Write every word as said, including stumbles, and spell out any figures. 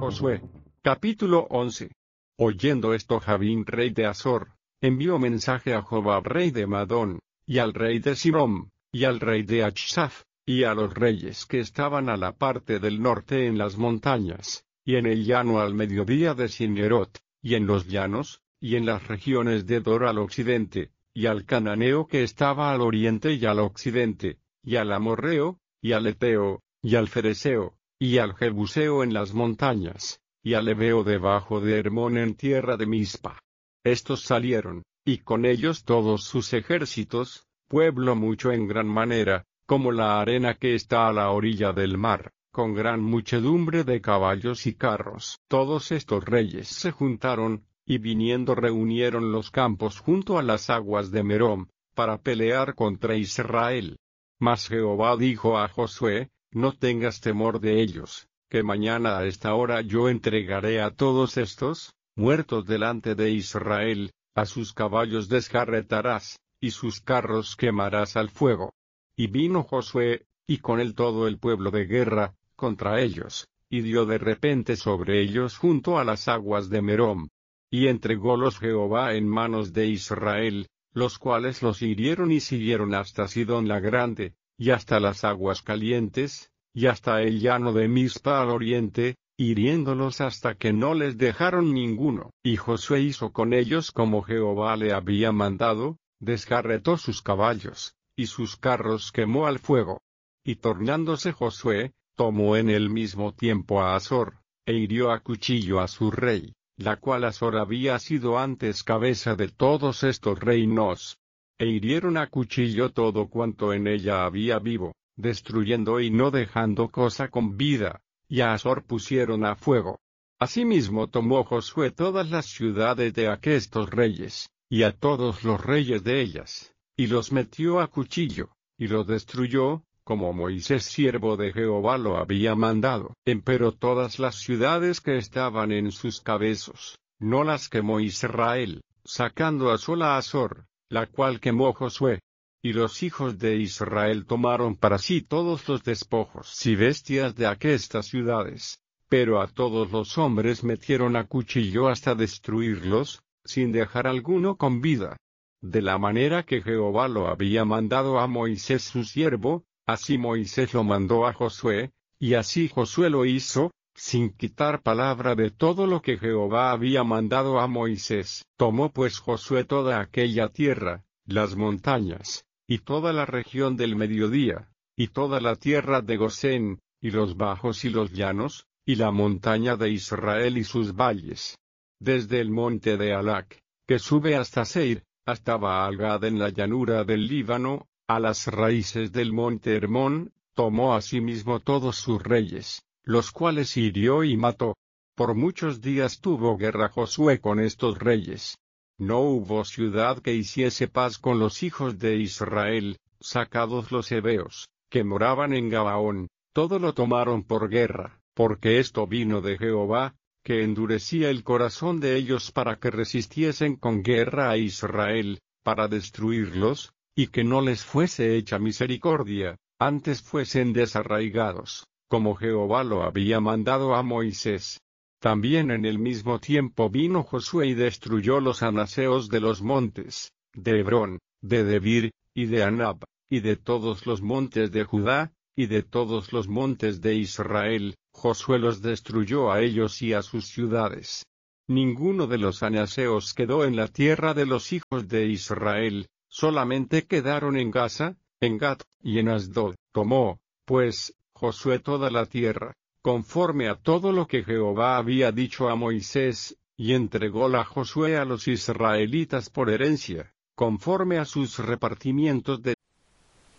Josué. Capítulo once. Oyendo esto Javín rey de Azor, envió mensaje a Jobab rey de Madón, y al rey de Sirom, y al rey de Achshaf, y a los reyes que estaban a la parte del norte en las montañas, y en el llano al mediodía de Sinerot, y en los llanos, y en las regiones de Dor al occidente, y al cananeo que estaba al oriente y al occidente, y al amorreo, y al eteo, y al fereceo, y al jebuseo en las montañas, y al heveo debajo de Hermón en tierra de Mizpa. Estos salieron, y con ellos todos sus ejércitos, pueblo mucho en gran manera, como la arena que está a la orilla del mar, con gran muchedumbre de caballos y carros. Todos estos reyes se juntaron, y viniendo reunieron los campos junto a las aguas de Merom, para pelear contra Israel. Mas Jehová dijo a Josué: no tengas temor de ellos, que mañana a esta hora yo entregaré a todos estos, muertos delante de Israel, a sus caballos descarretarás, y sus carros quemarás al fuego. Y vino Josué, y con él todo el pueblo de guerra, contra ellos, y dio de repente sobre ellos junto a las aguas de Merom. Y entrególos Jehová en manos de Israel, los cuales los hirieron y siguieron hasta Sidón la Grande, y hasta las aguas calientes, y hasta el llano de Mizpa al oriente, hiriéndolos hasta que no les dejaron ninguno. Y Josué hizo con ellos como Jehová le había mandado, descarretó sus caballos, y sus carros quemó al fuego. Y tornándose Josué, tomó en el mismo tiempo a Azor, e hirió a cuchillo a su rey, la cual Azor había sido antes cabeza de todos estos reinos. E hirieron a cuchillo todo cuanto en ella había vivo, destruyendo y no dejando cosa con vida, y a Azor pusieron a fuego. Asimismo tomó Josué todas las ciudades de aquestos reyes, y a todos los reyes de ellas, y los metió a cuchillo, y los destruyó, como Moisés siervo de Jehová lo había mandado. Empero todas las ciudades que estaban en sus cabezos, no las quemó Israel, sacando a sola Azor, la cual quemó Josué. Y los hijos de Israel tomaron para sí todos los despojos y bestias de aquestas ciudades, pero a todos los hombres metieron a cuchillo hasta destruirlos, sin dejar alguno con vida. De la manera que Jehová lo había mandado a Moisés su siervo, así Moisés lo mandó a Josué, y así Josué lo hizo, sin quitar palabra de todo lo que Jehová había mandado a Moisés. Tomó pues Josué toda aquella tierra, las montañas, y toda la región del mediodía, y toda la tierra de Gosén, y los bajos y los llanos, y la montaña de Israel y sus valles. Desde el monte de Alac, que sube hasta Seir, hasta Baal-gad en la llanura del Líbano, a las raíces del monte Hermón, tomó asimismo todos sus reyes, los cuales hirió y mató. Por muchos días tuvo guerra Josué con estos reyes. No hubo ciudad que hiciese paz con los hijos de Israel, sacados los heveos, que moraban en Gabaón, todo lo tomaron por guerra, porque esto vino de Jehová, que endurecía el corazón de ellos para que resistiesen con guerra a Israel, para destruirlos, y que no les fuese hecha misericordia, antes fuesen desarraigados, como Jehová lo había mandado a Moisés. También en el mismo tiempo vino Josué y destruyó los anaseos de los montes, de Hebrón, de Debir, y de Anab, y de todos los montes de Judá, y de todos los montes de Israel. Josué los destruyó a ellos y a sus ciudades. Ninguno de los anaseos quedó en la tierra de los hijos de Israel, solamente quedaron en Gaza, en Gat, y en Asdod. Tomó, pues, Josué toda la tierra, conforme a todo lo que Jehová había dicho a Moisés, y entrególa Josué a los israelitas por herencia, conforme a sus repartimientos de